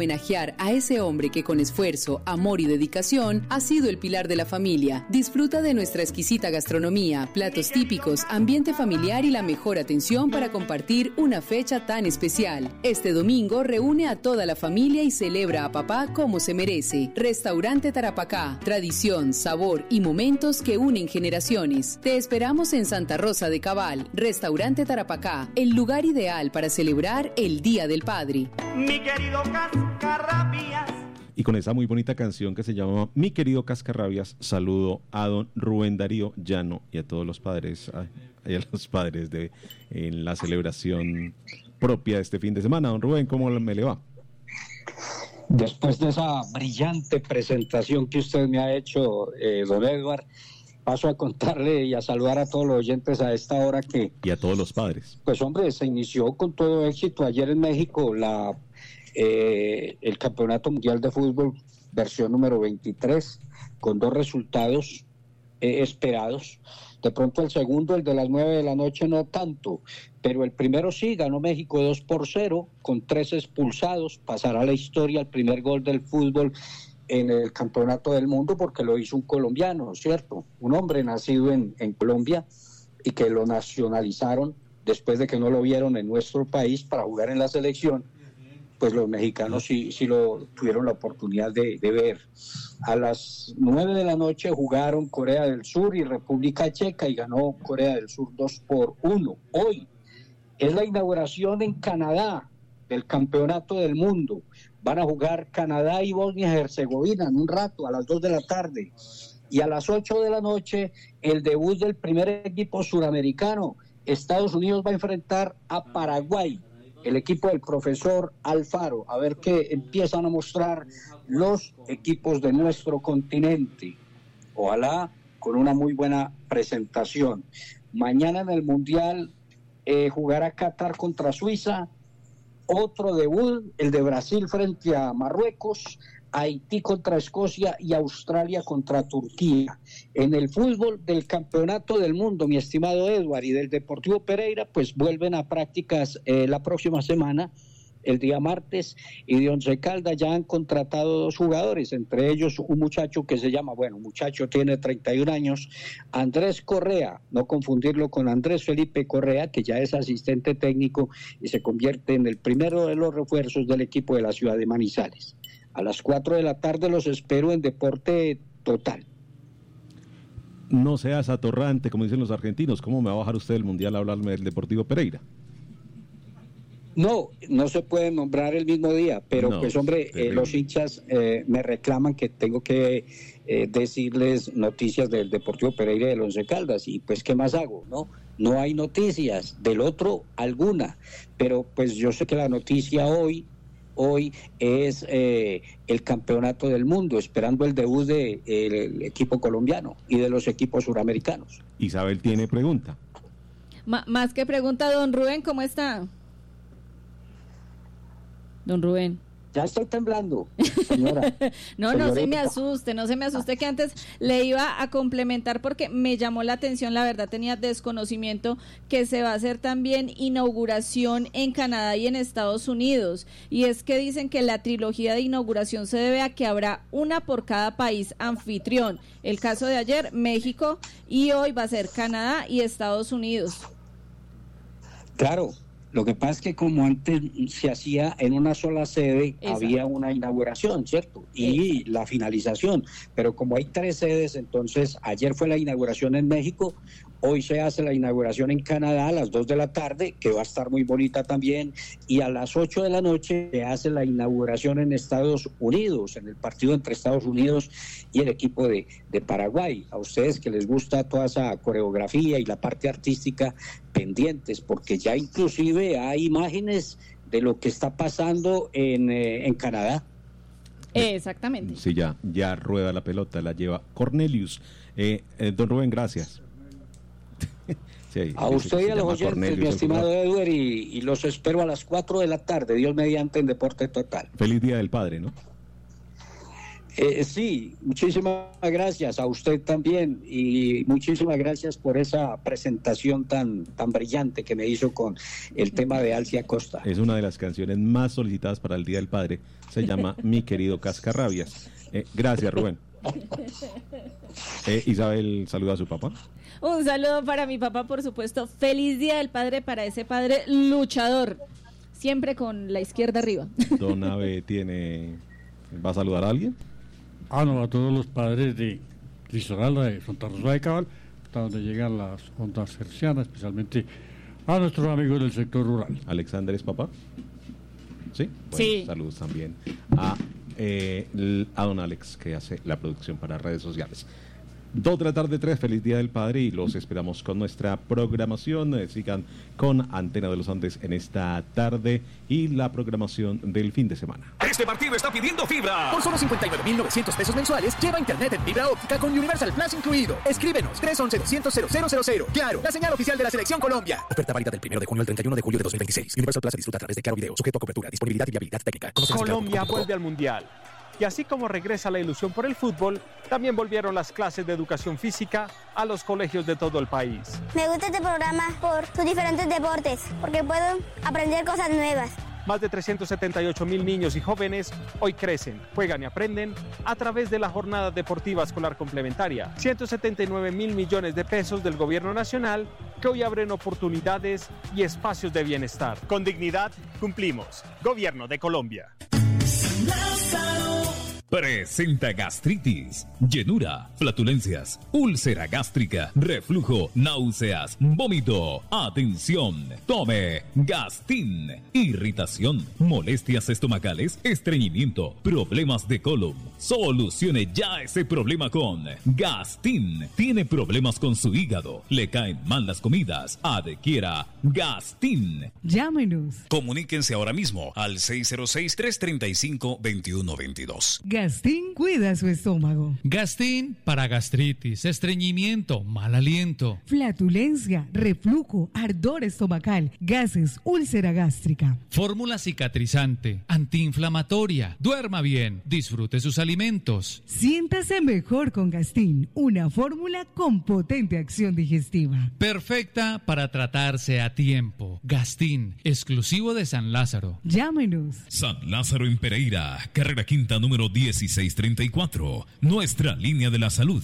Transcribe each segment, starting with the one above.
homenajear a ese hombre que con esfuerzo, amor y dedicación ha sido el pilar de la familia. Disfruta de nuestra exquisita gastronomía, platos típicos, ambiente familiar y la mejor atención para compartir una fecha tan especial. Este domingo reúne a toda la familia y celebra a papá como se merece. Restaurante Tarapacá, tradición, sabor y momentos que unen generaciones. Te esperamos en Santa Rosa de Cabal. Restaurante Tarapacá, el lugar ideal para celebrar el Día del Padre. Mi querido Cascarrabias. Y con esa muy bonita canción que se llama Mi querido Cascarrabias, saludo a don Rubén Darío Llano y a todos los padres, y a los padres en la celebración propia de este fin de semana. Don Rubén, ¿cómo me le va? Después de esa brillante presentación que usted me ha hecho, don Edward, paso a contarle y a saludar a todos los oyentes a esta hora que... Y a todos los padres. Pues hombre, se inició con todo éxito ayer en México el Campeonato Mundial de Fútbol versión número 23, con 2 resultados esperados. De pronto el segundo, el de las 9 de la noche, no tanto, pero el primero sí, ganó México 2-0, con 3 expulsados, pasará a la historia el primer gol del fútbol en el Campeonato del Mundo, porque lo hizo un colombiano, ¿cierto? Un hombre nacido en Colombia y que lo nacionalizaron después de que no lo vieron en nuestro país para jugar en la selección. Pues los mexicanos sí lo tuvieron la oportunidad de ver. A las 9 de la noche jugaron Corea del Sur y República Checa y ganó Corea del Sur 2-1. Hoy es la inauguración en Canadá del Campeonato del Mundo. Van a jugar Canadá y Bosnia y Herzegovina en un rato, a las 2 de la tarde. Y a las 8 de la noche, el debut del primer equipo suramericano. Estados Unidos va a enfrentar a Paraguay, el equipo del profesor Alfaro. A ver qué empiezan a mostrar los equipos de nuestro continente. Ojalá con una muy buena presentación. Mañana en el Mundial jugará Qatar contra Suiza. Otro debut, el de Brasil frente a Marruecos, Haití contra Escocia y Australia contra Turquía. En el fútbol del Campeonato del Mundo, mi estimado Edward, y del Deportivo Pereira, pues vuelven a prácticas la próxima semana, el día martes, y de Once Caldas ya han contratado 2 jugadores, entre ellos un muchacho que se llama, muchacho tiene 31 años, Andrés Correa, no confundirlo con Andrés Felipe Correa, que ya es asistente técnico y se convierte en el primero de los refuerzos del equipo de la ciudad de Manizales. A las 4 de la tarde los espero en Deporte Total. No seas atorrante, como dicen los argentinos. ¿Cómo me va a bajar usted del Mundial a hablarme del Deportivo Pereira? No se puede nombrar el mismo día, pero no, pues hombre, los hinchas me reclaman que tengo que decirles noticias del Deportivo Pereira y del Once Caldas, y pues ¿qué más hago? No hay noticias, del otro alguna, pero pues yo sé que la noticia hoy es el Campeonato del Mundo, esperando el debut del equipo colombiano y de los equipos suramericanos. Isabel tiene pregunta. Más que pregunta, don Rubén, ¿cómo está? Don Rubén. Ya estoy temblando, señora. No se me asuste, que antes le iba a complementar porque me llamó la atención, la verdad tenía desconocimiento que se va a hacer también inauguración en Canadá y en Estados Unidos, y es que dicen que la trilogía de inauguración se debe a que habrá una por cada país anfitrión. El caso de ayer, México, y hoy va a ser Canadá y Estados Unidos. Claro. Lo que pasa es que como antes se hacía en una sola sede, exacto, había una inauguración, ¿cierto? Y la finalización. Pero como hay 3 sedes, entonces ayer fue la inauguración en México, hoy se hace la inauguración en Canadá a las 2 de la tarde, que va a estar muy bonita también, y a las 8 de la noche se hace la inauguración en Estados Unidos, en el partido entre Estados Unidos y el equipo de Paraguay. A ustedes que les gusta toda esa coreografía y la parte artística, pendientes, porque ya inclusive hay imágenes de lo que está pasando en Canadá. Exactamente. Sí, ya rueda la pelota, la lleva Cornelius. Don Rubén, gracias. Sí, a usted y a los oyentes, mi estimado Edward, y los espero a las 4 de la tarde, Dios mediante, en Deporte Total. Feliz Día del Padre, ¿no? Sí, muchísimas gracias a usted también y muchísimas gracias por esa presentación tan brillante que me hizo con el tema de Alcia Costa. Es una de las canciones más solicitadas para el Día del Padre. Se llama Mi querido Cascarrabias. Gracias, Rubén. Isabel, saluda a su papá. Un saludo para mi papá, por supuesto. Feliz Día del Padre para ese padre luchador. Siempre con la izquierda arriba. Don Abe ¿va a saludar a alguien? No, a todos los padres de Risaralda, de Santa Rosa de Cabal, hasta donde llegan las ondas hercianas, especialmente a nuestros amigos del sector rural. ¿Alexander es papá? ¿Sí? Bueno, sí. Saludos también a don Alex, que hace la producción para redes sociales. 2 de la tarde, 3, feliz Día del Padre y los esperamos con nuestra programación. Sigan con Antena de los Andes en esta tarde y la programación del fin de semana. Este partido está pidiendo fibra. Por solo 59.900 pesos mensuales, lleva internet en fibra óptica con Universal Plus incluido. Escríbenos 311-200-0000. Claro, la señal oficial de la Selección Colombia. Oferta válida del 1 de junio al 31 de julio de 2026. Universal Plus se disfruta a través de Claro Video, sujeto a cobertura, disponibilidad y viabilidad técnica. Colombia vuelve al Mundial. Y así como regresa la ilusión por el fútbol, también volvieron las clases de educación física a los colegios de todo el país. Me gusta este programa por sus diferentes deportes, porque puedo aprender cosas nuevas. Más de 378.000 niños y jóvenes hoy crecen, juegan y aprenden a través de la jornada deportiva escolar complementaria. 179.000 millones de pesos del gobierno nacional que hoy abren oportunidades y espacios de bienestar. Con dignidad cumplimos. Gobierno de Colombia. Presenta gastritis, llenura, flatulencias, úlcera gástrica, reflujo, náuseas, vómito. Atención, tome Gastin. Irritación, molestias estomacales, estreñimiento, problemas de colon. Solucione ya ese problema con Gastin. Tiene problemas con su hígado, le caen mal las comidas. Adquiera Gastin. Llámenos. Comuníquense ahora mismo al 606-335-2122. Gastin cuida su estómago. Gastin para gastritis, estreñimiento, mal aliento, flatulencia, reflujo, ardor estomacal, gases, úlcera gástrica. Fórmula cicatrizante, antiinflamatoria. Duerma bien, disfrute sus alimentos. Siéntase mejor con Gastin, una fórmula con potente acción digestiva. Perfecta para tratarse a tiempo. Gastin, exclusivo de San Lázaro. Llámenos. San Lázaro en Pereira, carrera quinta número 1634. Nuestra línea de la salud,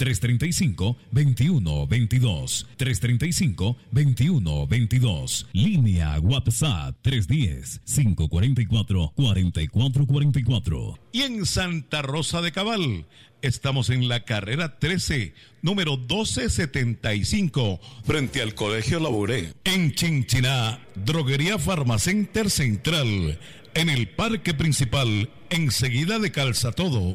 335-2122. 335-2122. Línea WhatsApp, 310-544-4444. Y en Santa Rosa de Cabal, estamos en la carrera 13, número 1275, frente al Colegio Labouré. En Chinchiná, Droguería Farmacenter Central, en el parque principal, enseguida de Calzatodo.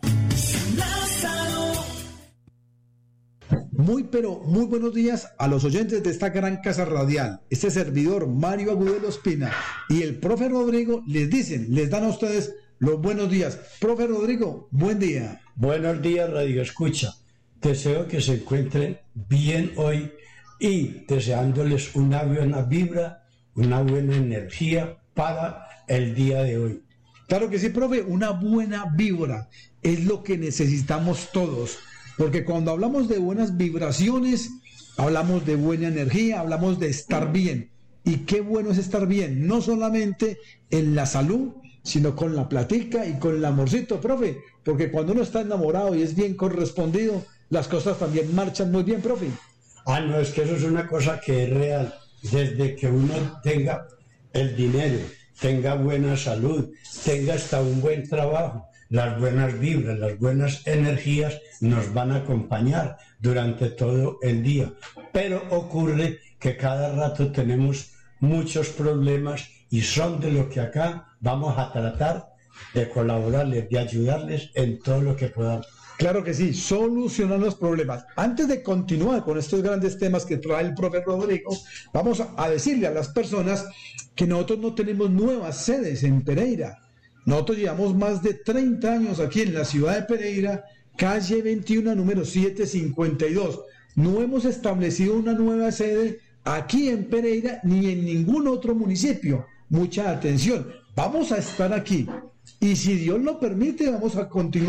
Muy buenos días a los oyentes de esta gran casa radial. Este servidor Mario Agudelo Espina y el profe Rodrigo les dan a ustedes los buenos días. Profe Rodrigo, buen día. Buenos días, Radio Escucha. Deseo que se encuentren bien hoy y deseándoles una buena vibra, una buena energía para el día de hoy. Claro que sí, profe, una buena vibra es lo que necesitamos todos, porque cuando hablamos de buenas vibraciones, hablamos de buena energía, hablamos de estar bien. Y qué bueno es estar bien, no solamente en la salud, sino con la platica y con el amorcito, profe, porque cuando uno está enamorado y es bien correspondido, las cosas también marchan muy bien, profe. No, es que eso es una cosa que es real. Desde que uno tenga el dinero, tenga buena salud, tenga hasta un buen trabajo, las buenas vibras, las buenas energías nos van a acompañar durante todo el día. Pero ocurre que cada rato tenemos muchos problemas y son de lo que acá vamos a tratar de colaborarles, de ayudarles en todo lo que podamos. Claro que sí, solucionar los problemas. Antes de continuar con estos grandes temas que trae el profe Rodrigo, vamos a decirle a las personas que nosotros no tenemos nuevas sedes en Pereira. Nosotros llevamos más de 30 años aquí en la ciudad de Pereira, calle 21, número 752. No hemos establecido una nueva sede aquí en Pereira ni en ningún otro municipio. Mucha atención, vamos a estar aquí y si Dios lo permite vamos a continuar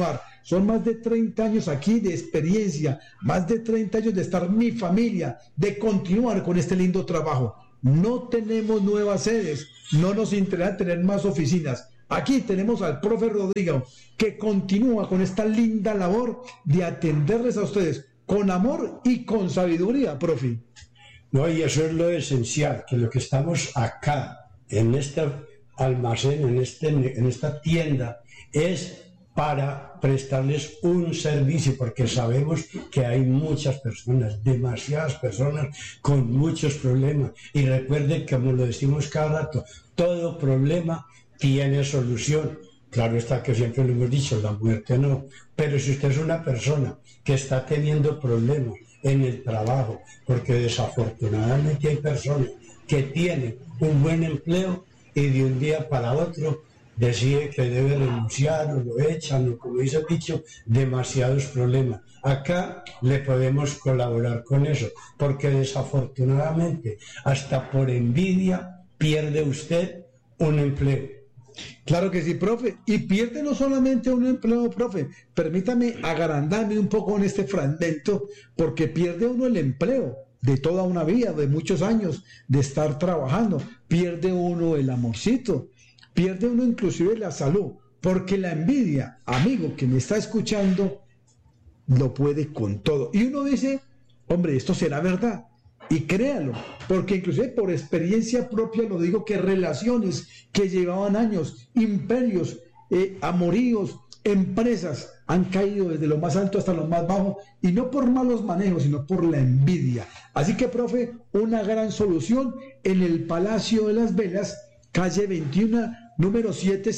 Son más de 30 años aquí de experiencia, más de 30 años de estar mi familia, de continuar con este lindo trabajo. No tenemos nuevas sedes, no nos interesa tener más oficinas. Aquí tenemos al profe Rodrigo, que continúa con esta linda labor de atenderles a ustedes con amor y con sabiduría, profe. No, y eso es lo esencial, que lo que estamos acá, en este almacén, en esta tienda, es para prestarles un servicio, porque sabemos que hay muchas personas, demasiadas personas con muchos problemas. Y recuerden, como lo decimos cada rato, todo problema tiene solución. Claro está que siempre lo hemos dicho, la muerte no. Pero si usted es una persona que está teniendo problemas en el trabajo, porque desafortunadamente hay personas que tienen un buen empleo y de un día para otro decide que debe renunciar o lo echan, o como dice el dicho, demasiados problemas. Acá le podemos colaborar con eso, porque desafortunadamente hasta por envidia pierde usted un empleo. Claro que sí, profe, y pierde no solamente un empleo, profe, permítame agrandarme un poco en este fragmento, porque pierde uno el empleo de toda una vida, de muchos años de estar trabajando, pierde uno el amorcito, pierde uno inclusive la salud, porque la envidia, amigo que me está escuchando, lo puede con todo. Y uno dice, hombre, esto será verdad. Y créalo, porque inclusive por experiencia propia lo digo, que relaciones que llevaban años, imperios, amoríos, empresas, han caído desde lo más alto hasta lo más bajo, y no por malos manejos, sino por la envidia. Así que, profe, una gran solución en el Palacio de las Velas, calle 21, número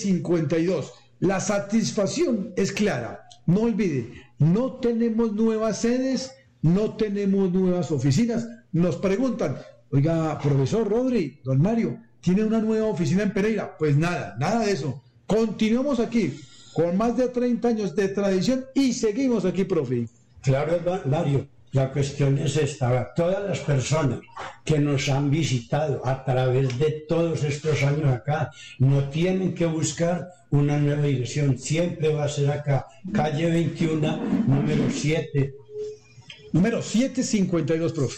752. La satisfacción es clara. No olvide, no tenemos nuevas sedes, no tenemos nuevas oficinas. Nos preguntan, oiga, profesor Rodri, don Mario, ¿tiene una nueva oficina en Pereira? Pues nada de eso. Continuamos aquí, con más de 30 años de tradición, y seguimos aquí, profe. Claro, Mario, la cuestión es esta. Todas las personas que nos han visitado a través de todos estos años acá, no tienen que buscar una nueva dirección, siempre va a ser acá, calle 21, número 7. Número 752, profe.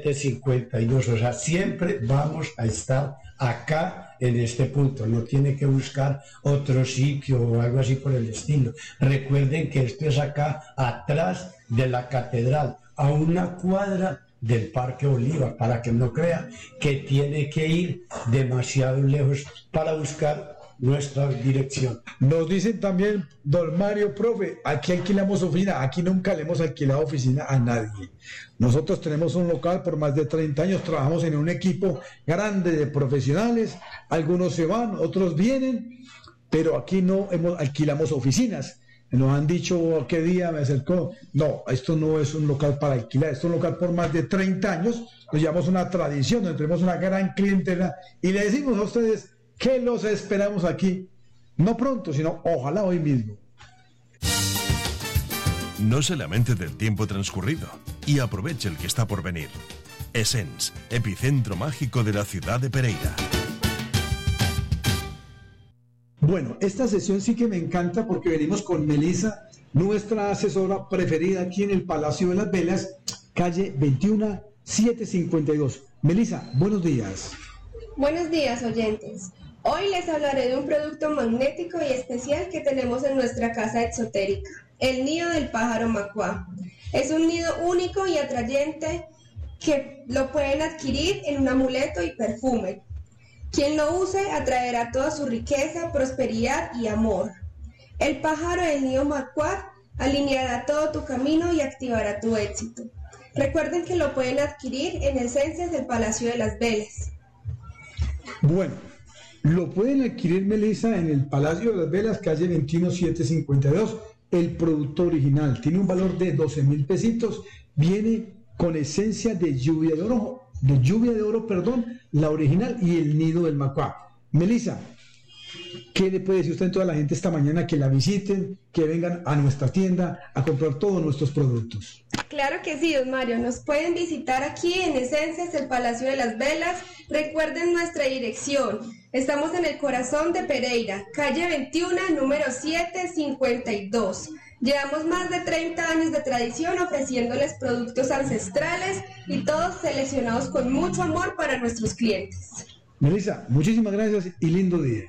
752, o sea, siempre vamos a estar acá en este punto, no tiene que buscar otro sitio o algo así por el estilo. Recuerden que esto es acá, atrás de la catedral, a una cuadra del Parque Bolívar, para que no crea que tiene que ir demasiado lejos para buscar nuestra dirección. Nos dicen también, don Mario, profe, aquí alquilamos oficina, aquí nunca le hemos alquilado oficina a nadie. Nosotros tenemos un local por más de 30 años, trabajamos en un equipo grande de profesionales, algunos se van, otros vienen, pero aquí no alquilamos oficinas. Nos han dicho, ¿qué día me acercó? No, esto no es un local para alquilar, esto es un local por más de 30 años, nos llamamos una tradición, nos tenemos una gran clientela y le decimos a ustedes que los esperamos aquí, no pronto, sino ojalá hoy mismo. No se lamente del tiempo transcurrido y aproveche el que está por venir. Essence, epicentro mágico de la ciudad de Pereira. Bueno, esta sesión sí que me encanta porque venimos con Melissa, nuestra asesora preferida aquí en el Palacio de las Velas, calle 21, 752. Melissa, buenos días. Buenos días, oyentes. Hoy les hablaré de un producto magnético y especial que tenemos en nuestra casa exotérica, el nido del pájaro macuá. Es un nido único y atrayente que lo pueden adquirir en un amuleto y perfume. Quien lo use atraerá toda su riqueza, prosperidad y amor. El pájaro del nido macuá alineará todo tu camino y activará tu éxito. Recuerden que lo pueden adquirir en Esencias del Palacio de las Velas. Bueno, lo pueden adquirir, Melissa, en el Palacio de las Velas, calle 21752. El producto original tiene un valor de 12,000 pesitos. Viene con esencia de lluvia de oro, la original, y el nido del macuá. Melissa, ¿qué le puede decir usted a toda la gente esta mañana que la visiten, que vengan a nuestra tienda a comprar todos nuestros productos? Claro que sí, don Mario. Nos pueden visitar aquí en Esencias, el Palacio de las Velas. Recuerden nuestra dirección. Estamos en el corazón de Pereira, calle 21, número 752. Llevamos más de 30 años de tradición ofreciéndoles productos ancestrales y todos seleccionados con mucho amor para nuestros clientes. Melissa, muchísimas gracias y lindo día.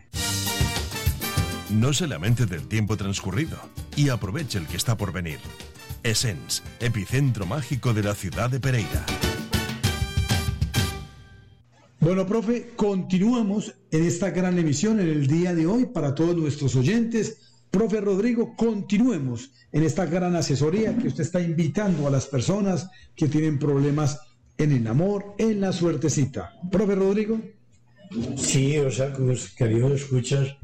No se lamente del tiempo transcurrido y aproveche el que está por venir. Essence, epicentro mágico de la ciudad de Pereira. Bueno, profe, continuamos en esta gran emisión en el día de hoy para todos nuestros oyentes. Profe Rodrigo, continuemos en esta gran asesoría que usted está invitando a las personas que tienen problemas en el amor, en la suertecita. Profe Rodrigo. Sí, o sea, como queridos escuchas,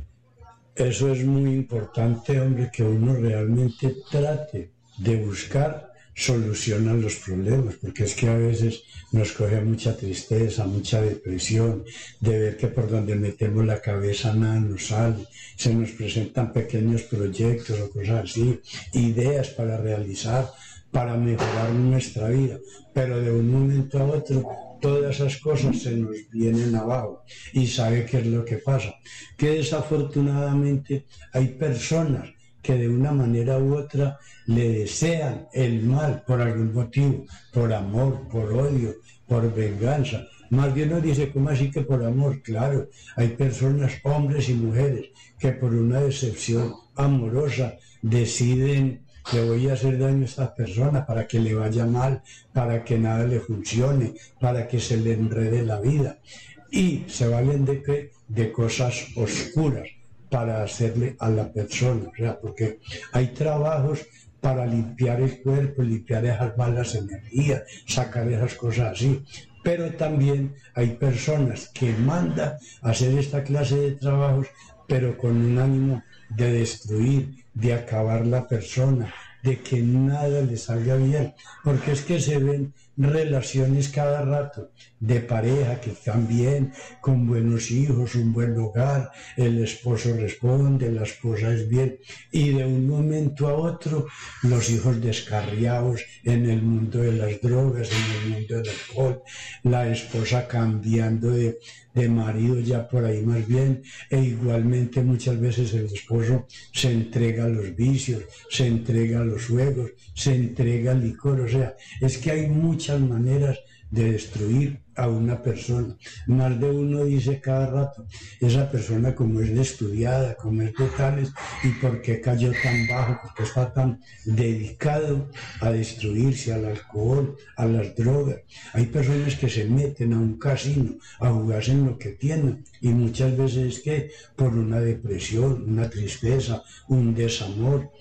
eso es muy importante, hombre, que uno realmente trate de buscar solución a los problemas, porque es que a veces nos coge mucha tristeza, mucha depresión, de ver que por donde metemos la cabeza nada nos sale, se nos presentan pequeños proyectos o cosas así, ideas para realizar, para mejorar nuestra vida, pero de un momento a otro todas esas cosas se nos vienen abajo. Y sabe qué es lo que pasa, que desafortunadamente hay personas que de una manera u otra le desean el mal por algún motivo, por amor, por odio, por venganza. Más bien uno dice, ¿cómo así que por amor? Claro, hay personas, hombres y mujeres, que por una decepción amorosa deciden: le voy a hacer daño a esta persona para que le vaya mal, para que nada le funcione, para que se le enrede la vida. Y se valen de cosas oscuras para hacerle a la persona, o sea, porque hay trabajos para limpiar el cuerpo, limpiar esas malas energías, sacar esas cosas así. Pero también hay personas que mandan a hacer esta clase de trabajos, pero con un ánimo de destruir, de acabar la persona, de que nada le salga bien, porque es que se ven relaciones cada rato de pareja que están bien, con buenos hijos, un buen hogar, el esposo responde, la esposa es bien, y de un momento a otro los hijos descarriados en el mundo de las drogas, en el mundo del alcohol, la esposa cambiando de marido ya por ahí más bien, e igualmente muchas veces el esposo se entrega a los vicios, se entrega a los juegos, se entrega al licor. O sea, es que hay muchas maneras de destruir a una persona. Más de uno dice cada rato, esa persona como es de estudiada, como es de tales, y por qué cayó tan bajo, porque está tan dedicado a destruirse, al alcohol, a las drogas. Hay personas que se meten a un casino a jugarse en lo que tienen, y muchas veces es que por una depresión, una tristeza, un desamor,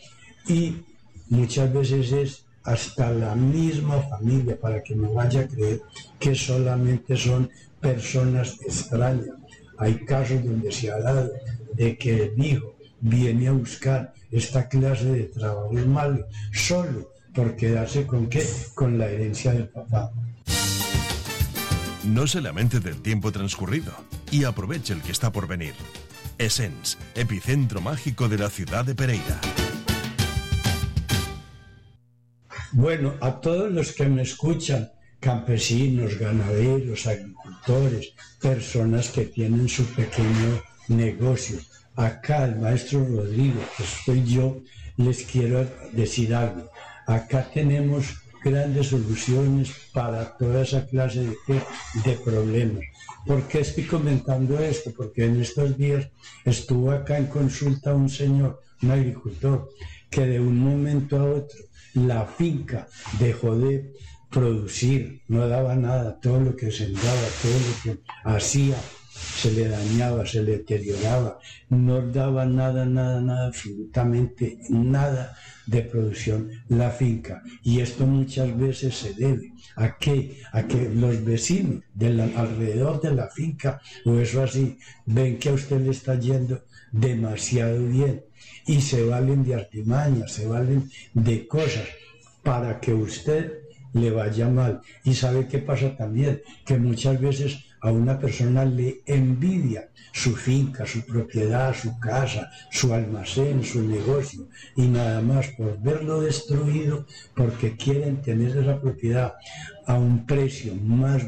y muchas veces es hasta la misma familia, para que no vaya a creer que solamente son personas extrañas. Hay casos donde se ha dado de que el hijo viene a buscar esta clase de trabajos malos solo por quedarse con ¿qué? Con la herencia del papá. No se lamente del tiempo transcurrido y aproveche el que está por venir. Essence, epicentro mágico de la ciudad de Pereira. Bueno, a todos los que me escuchan, campesinos, ganaderos, agricultores, personas que tienen su pequeño negocio, acá el maestro Rodrigo, que soy yo, les quiero decir algo. Acá tenemos grandes soluciones para toda esa clase de problemas. ¿Por qué estoy comentando esto? Porque en estos días estuvo acá en consulta un señor, un agricultor, que de un momento a otro la finca dejó de producir, no daba nada, todo lo que sembraba, todo lo que hacía se le dañaba, se le deterioraba, no daba nada, absolutamente nada de producción la finca. Y esto muchas veces se debe a que los vecinos alrededor de la finca, o eso así, ven que a usted le está yendo demasiado bien y se valen de artimañas, se valen de cosas para que usted le vaya mal. Y sabe qué pasa también, que muchas veces a una persona le envidia su finca, su propiedad, su casa, su almacén, su negocio, y nada más por verlo destruido, porque quieren tener esa propiedad a un precio más bajo,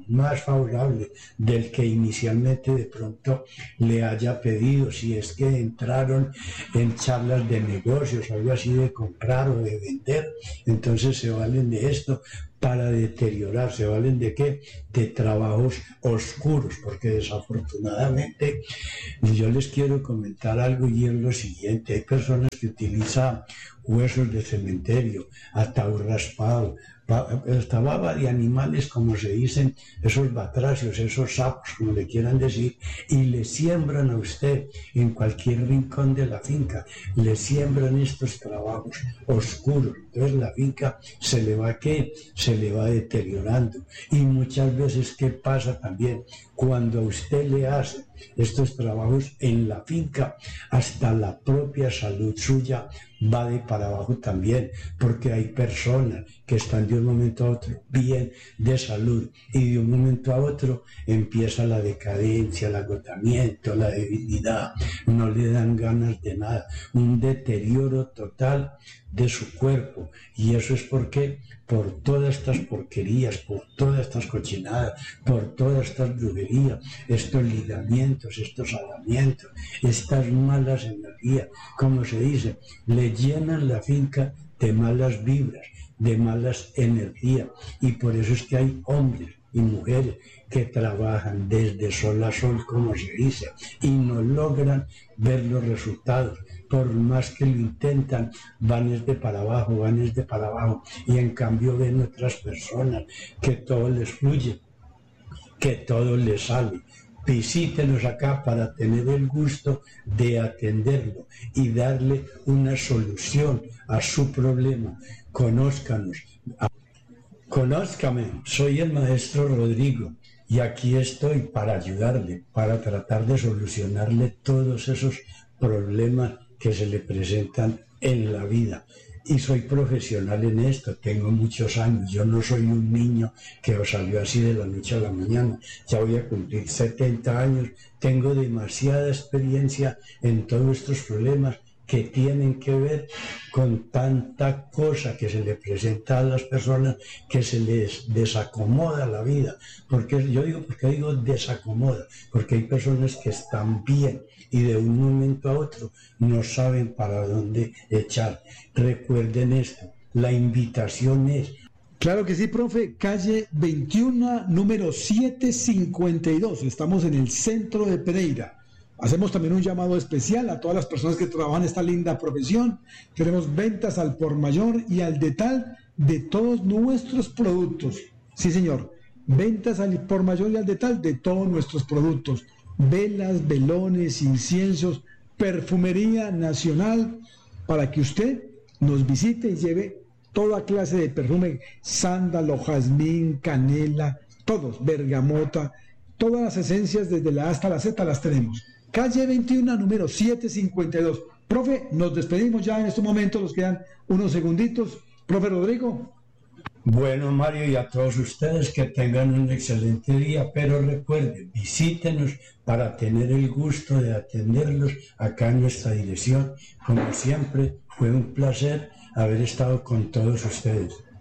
más favorable del que inicialmente de pronto le haya pedido, si es que entraron en charlas de negocios, algo así de comprar o de vender, entonces se valen de esto para deteriorar. ¿Se valen de qué? De trabajos oscuros, porque desafortunadamente yo les quiero comentar algo y es lo siguiente: hay personas que utilizan huesos de cementerio, ataúd raspado, esta baba de animales, como se dicen, esos batracios, esos sapos, como le quieran decir, y le siembran a usted en cualquier rincón de la finca, le siembran estos trabajos oscuros. Entonces la finca se le va deteriorando. Y muchas veces, ¿qué pasa también? Cuando a usted le hace estos trabajos en la finca, hasta la propia salud suya va de para abajo también, porque hay personas que están de un momento a otro bien de salud y de un momento a otro empieza la decadencia, el agotamiento, la debilidad, no le dan ganas de nada, un deterioro total de su cuerpo. Y eso es porque por todas estas porquerías, por todas estas cochinadas, por todas estas brujerías, estos ligamientos, estos alamientos, estas malas energías, como se dice, le llenan la finca de malas vibras, de malas energías. Y por eso es que hay hombres y mujeres que trabajan desde sol a sol, como se dice, y no logran ver los resultados. Por más que lo intentan, van desde para abajo, y en cambio ven otras personas que todo les fluye, que todo les sale. Visítenos acá para tener el gusto de atenderlo y darle una solución a su problema. Conózcanos. Conózcame, soy el maestro Rodrigo y aquí estoy para ayudarle, para tratar de solucionarle todos esos problemas que se le presentan en la vida. Y soy profesional en esto, tengo muchos años, yo no soy un niño que os salió así de la noche a la mañana, ya voy a cumplir 70 años, tengo demasiada experiencia en todos estos problemas que tienen que ver con tanta cosa que se le presenta a las personas, que se les desacomoda la vida. ¿Por qué digo desacomoda? Porque hay personas que están bien y de un momento a otro no saben para dónde echar. Recuerden esto, la invitación es... Claro que sí, profe. Calle 21, número 752. Estamos en el centro de Pereira. Hacemos también un llamado especial a todas las personas que trabajan esta linda profesión. Tenemos ventas al por mayor y al detal de todos nuestros productos. Sí, señor. Ventas al por mayor y al detal de todos nuestros productos. Velas, velones, inciensos, perfumería nacional, para que usted nos visite y lleve toda clase de perfume, sándalo, jazmín, canela, todos, bergamota, todas las esencias desde la A hasta la Z las tenemos. Calle 21, número 752. Profe, nos despedimos ya en estos momentos, nos quedan unos segunditos. Profe Rodrigo. Bueno, Mario, y a todos ustedes que tengan un excelente día, pero recuerden, visítenos para tener el gusto de atenderlos acá en nuestra dirección. Como siempre, fue un placer haber estado con todos ustedes.